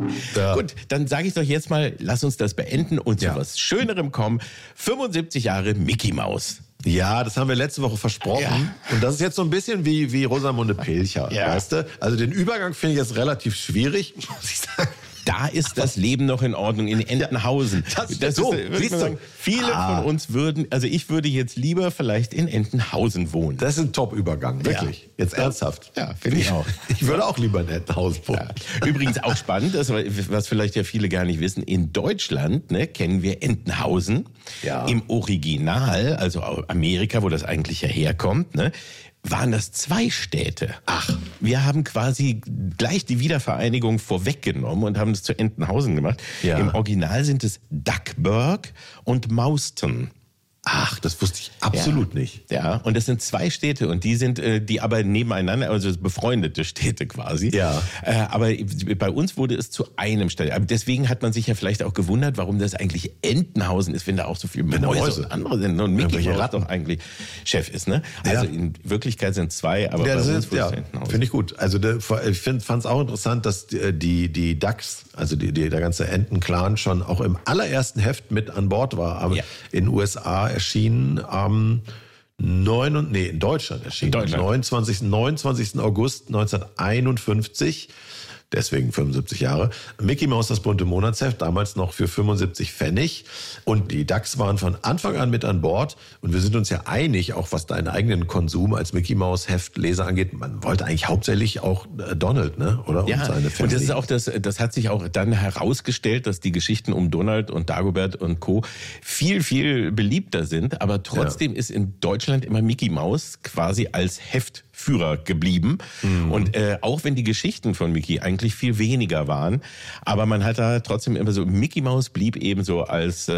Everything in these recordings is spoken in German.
Ja. Gut, dann sage ich doch jetzt mal, lass uns das beenden und zu was Schönerem kommen. 75 Jahre Mickey Maus. Ja, das haben wir letzte Woche versprochen. Ja. Und das ist jetzt so ein bisschen wie Rosamunde Pilcher, Ja. weißt du? Also den Übergang finde ich jetzt relativ schwierig, muss ich sagen. Da ist das Leben noch in Ordnung, in Entenhausen. Das so, würde ich siehst mal du? sagen, viele von uns ich würde jetzt lieber vielleicht in Entenhausen wohnen. Das ist ein Top-Übergang, wirklich. Ja. Jetzt ernsthaft. Ja, finde ich auch. Ich würde auch lieber in Entenhausen wohnen. Ja. Übrigens auch spannend, was vielleicht ja viele gar nicht wissen, in Deutschland kennen wir Entenhausen im Original, also Amerika, wo das eigentlich ja herkommt, waren das 2 Städte. Ach. Wir haben quasi gleich die Wiedervereinigung vorweggenommen und haben es zu Entenhausen gemacht. Ja. Im Original sind es Duckburg und Mauston. Ach, das wusste ich absolut nicht. Ja, und das sind 2 Städte und die sind die aber nebeneinander, also befreundete Städte quasi. Ja. Aber bei uns wurde es zu einem Stadt. Aber deswegen hat man sich ja vielleicht auch gewundert, warum das eigentlich Entenhausen ist, wenn da auch so viele Mäuse und andere sind. Und Mickey Maus doch eigentlich Chef ist, ne? Also in Wirklichkeit sind 2, aber bei uns wurde es Entenhausen. Finde ich gut. Also ich fand es auch interessant, dass die Ducks, also der ganze Enten-Clan schon auch im allerersten Heft mit an Bord war. Aber in den USA erschienen am in Deutschland erschienen. Am 29. August 1951. Deswegen 75 Jahre. Mickey Maus, das bunte Monatsheft, damals noch für 75 Pfennig. Und die Ducks waren von Anfang an mit an Bord. Und wir sind uns ja einig, auch was deinen eigenen Konsum als Mickey Maus Heftleser angeht. Man wollte eigentlich hauptsächlich auch Donald, ne? Oder? Ja, und seine Family. und das ist auch das hat sich auch dann herausgestellt, dass die Geschichten um Donald und Dagobert und Co. viel, viel beliebter sind. Aber trotzdem ist in Deutschland immer Mickey Maus quasi als Heftführer geblieben. Und auch wenn die Geschichten von Mickey eigentlich viel weniger waren, aber man hat da trotzdem immer so, Mickey Maus blieb eben so als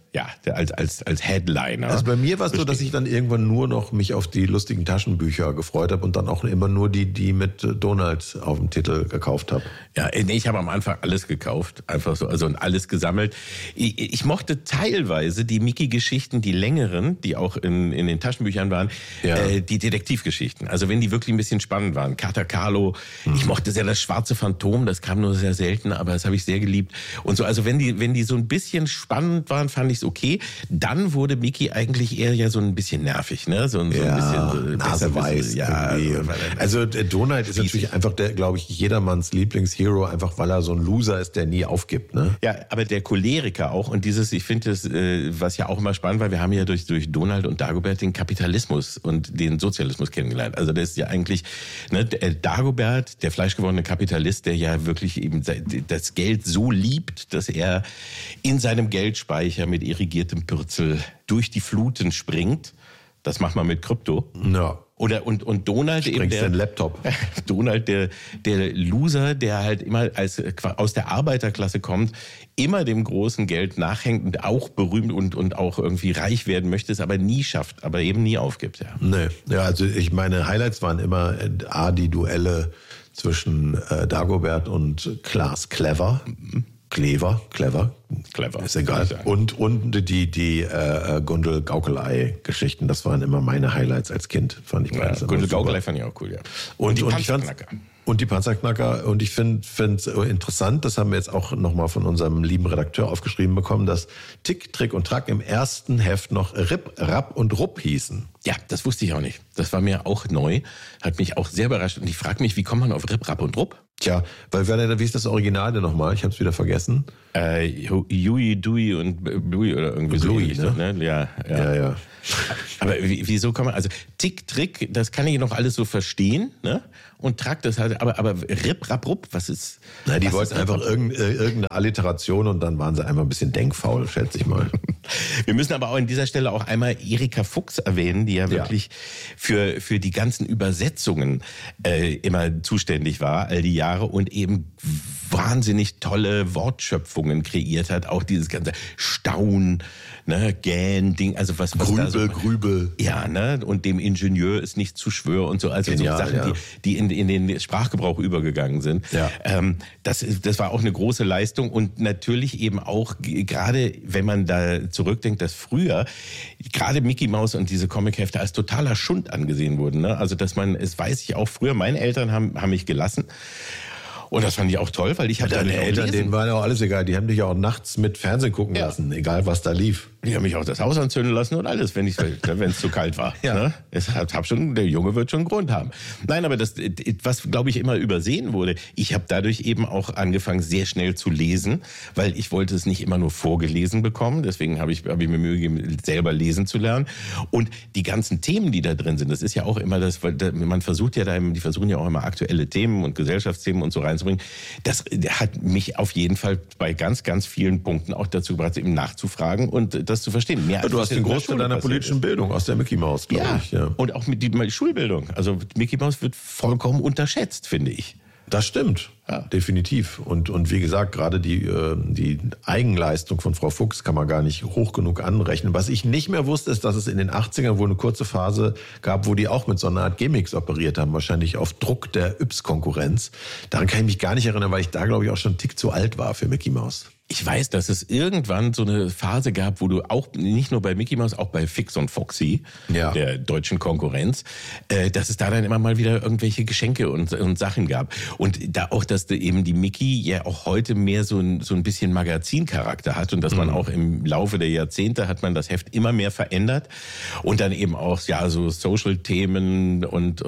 als Headliner. Also bei mir war es so, dass ich dann irgendwann nur noch mich auf die lustigen Taschenbücher gefreut habe und dann auch immer nur die mit Donald auf dem Titel gekauft habe. Ja, ich habe am Anfang alles gekauft, einfach so, also und alles gesammelt. Ich mochte teilweise die Mickey-Geschichten, die längeren, die auch in den Taschenbüchern waren, die Detektivgeschichten. Also wenn die wirklich ein bisschen spannend waren. Kater Carlo, ich mochte sehr das schwarze Phantom, das kam nur sehr selten, aber das habe ich sehr geliebt. Und so, also wenn die so ein bisschen spannend waren, fand ich es okay. Dann wurde Mickey eigentlich eher ja so ein bisschen nervig, ne? So ein bisschen naseweiß. Ja, also Donald ist natürlich einfach glaube ich, jedermanns Lieblingshero, einfach weil er so ein Loser ist, der nie aufgibt, ne? Ja, aber der Choleriker auch und ich finde das, was ja auch immer spannend war, wir haben ja durch Donald und Dagobert den Kapitalismus und den Sozialismus kennengelernt. Also das ist ja eigentlich, Dagobert, der fleischgewordene Kapitalist, der ja wirklich eben das Geld so liebt, dass er in seinem Geldspeicher mit irrigiertem Pürzel durch die Fluten springt. Das macht man mit Krypto. Ja. Und Donald eben den Laptop. Donald, der Loser, der halt immer aus der Arbeiterklasse kommt, immer dem großen Geld nachhängt und auch berühmt und auch irgendwie reich werden möchte, es aber nie schafft, aber eben nie aufgibt. Ja. Nee. Ja, also meine Highlights waren immer die Duelle zwischen Dagobert und Klaas Clever. Clever. Ist egal. Und die Gundel-Gaukelei-Geschichten, das waren immer meine Highlights als Kind, fand ich beides. Ja, Gundel-Gaukelei fand ich auch cool, ja. Und die Panzerknacker. Und die Panzerknacker. Und ich finde es interessant, das haben wir jetzt auch nochmal von unserem lieben Redakteur aufgeschrieben bekommen, dass Tick, Trick und Track im ersten Heft noch Rip, Rapp und Rupp hießen. Ja, das wusste ich auch nicht. Das war mir auch neu, hat mich auch sehr überrascht. Und ich frage mich, wie kommt man auf Rip, Rapp und Rupp? Tja, wie ist das Original denn nochmal? Ich habe es wieder vergessen. Huey, Dewey und Bluey oder irgendwie Bluey, so. Ne? Ja. Aber wieso kann man, also Tick, Trick, das kann ich noch alles so verstehen, ne? Und Track, das halt, aber Rip, Rapp, Rupp, was ist? Na, die wollten einfach irgendeine Alliteration und dann waren sie einfach ein bisschen denkfaul, schätze ich mal. Wir müssen aber auch an dieser Stelle auch einmal Erika Fuchs erwähnen, die ja wirklich für die ganzen Übersetzungen immer zuständig war, all die Jahre und eben wahnsinnig tolle Wortschöpfungen kreiert hat, auch dieses ganze Staun, ne, Gähn-Ding, also was Grübel. Ja, ne, und dem Ingenieur ist nicht zu schwör und so, also genial, so Sachen, die in den Sprachgebrauch übergegangen sind. Ja. Das war auch eine große Leistung und natürlich eben auch, gerade wenn man da zurückdenkt, dass früher gerade Mickey Maus und diese Comichefte als totaler Schund angesehen wurden, ne, also dass man, es weiß ich auch früher, meine Eltern haben mich gelassen. Und das fand ich auch toll, weil ich habe deine Eltern, denen war ja auch alles egal. Die haben dich ja auch nachts mit Fernsehen gucken lassen, egal was da lief. Die haben mich auch das Haus anzünden lassen und alles, wenn es zu kalt war. Ja. Ne? Der Junge wird schon einen Grund haben. Nein, aber das, was glaube ich immer übersehen wurde, ich habe dadurch eben auch angefangen, sehr schnell zu lesen, weil ich wollte es nicht immer nur vorgelesen bekommen. Deswegen habe ich mir Mühe gegeben, selber lesen zu lernen. Und die ganzen Themen, die da drin sind, das ist ja auch immer das, weil man versucht ja die versuchen ja auch immer aktuelle Themen und Gesellschaftsthemen und so reinzubringen. Das hat mich auf jeden Fall bei ganz, ganz vielen Punkten auch dazu gebracht, eben nachzufragen und das zu verstehen. Du hast den Großteil deiner politischen Bildung aus der Mickey Mouse, glaube ich. Ja. Und auch mit der Schulbildung. Also Mickey Mouse wird vollkommen unterschätzt, finde ich. Das stimmt, definitiv. Und wie gesagt, gerade die Eigenleistung von Frau Fuchs kann man gar nicht hoch genug anrechnen. Was ich nicht mehr wusste, ist, dass es in den 80ern wohl eine kurze Phase gab, wo die auch mit so einer Art Gimmicks operiert haben, wahrscheinlich auf Druck der Yps-Konkurrenz. Daran kann ich mich gar nicht erinnern, weil ich da, glaube ich, auch schon einen Tick zu alt war für Mickey Mouse. Ich weiß, dass es irgendwann so eine Phase gab, wo du auch nicht nur bei Mickey Mouse, auch bei Fix und Foxy, der deutschen Konkurrenz, dass es da dann immer mal wieder irgendwelche Geschenke und Sachen gab. Und da auch, dass eben die Mickey ja auch heute mehr so ein bisschen Magazincharakter hat und dass man auch im Laufe der Jahrzehnte hat man das Heft immer mehr verändert und dann eben auch so Social-Themen und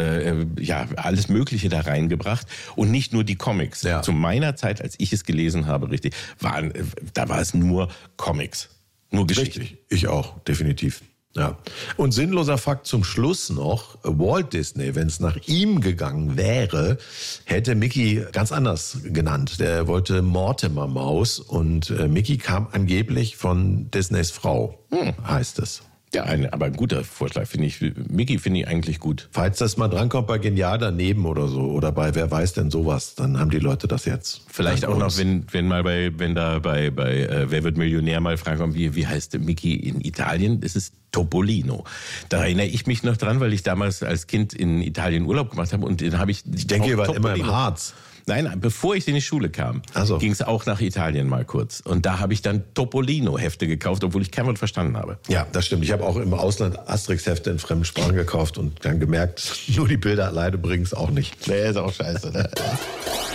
alles Mögliche da reingebracht und nicht nur die Comics. Ja. Zu meiner Zeit, als ich es gelesen habe, richtig, da war es nur Comics, nur Geschichten. Richtig, ich auch, definitiv. Ja. Und sinnloser Fakt zum Schluss noch, Walt Disney, wenn es nach ihm gegangen wäre, hätte Mickey ganz anders genannt. Der wollte Mortimer Maus und Mickey kam angeblich von Disneys Frau, heißt es. Ja, aber ein guter Vorschlag, finde ich. Mickey finde ich eigentlich gut. Falls das mal drankommt bei Genial daneben oder so, oder bei Wer weiß denn sowas, dann haben die Leute das jetzt. Vielleicht auch noch, wenn da bei Wer wird Millionär mal fragen kommt, wie heißt Mickey in Italien? Das ist Topolino. Da erinnere ich mich noch dran, weil ich damals als Kind in Italien Urlaub gemacht habe und den habe ich... Ich denke, ihr wart immer im Harz. Nein, bevor ich in die Schule kam, ging es auch nach Italien mal kurz. Und da habe ich dann Topolino-Hefte gekauft, obwohl ich kein Wort verstanden habe. Ja, das stimmt. Ich habe auch im Ausland Asterix-Hefte in fremden Sprachen gekauft und dann gemerkt, nur die Bilder alleine bringen es auch nicht. Nee, ist auch scheiße. Ne?